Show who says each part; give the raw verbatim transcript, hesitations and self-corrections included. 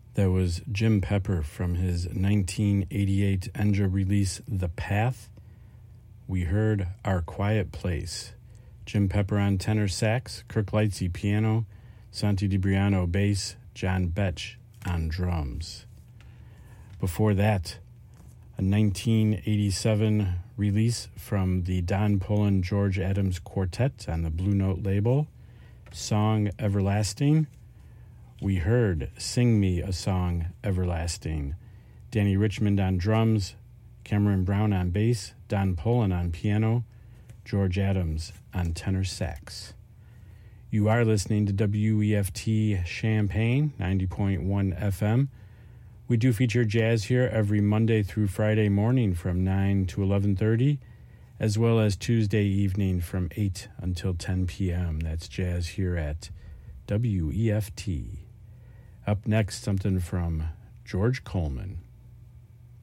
Speaker 1: That was Jim Pepper from his nineteen eighty-eight Enja release, The Path. We heard Our Quiet Place. Jim Pepper on tenor sax, Kirk Lightsey piano, Santi DiBriano bass, John Betch on drums. Before that, a nineteen eighty-seven release from the Don Pullen George Adams Quartet on the Blue Note label, Song Everlasting. We heard Sing Me a Song Everlasting. Danny Richmond on drums, Cameron Brown on bass, Don Pullen on piano, George Adams on tenor sax. You are listening to W E F T Champaign, ninety point one F M. We do feature jazz here every Monday through Friday morning from nine to eleven thirty, as well as Tuesday evening from eight until ten p.m. That's jazz here at W E F T. Up next, something from George Coleman.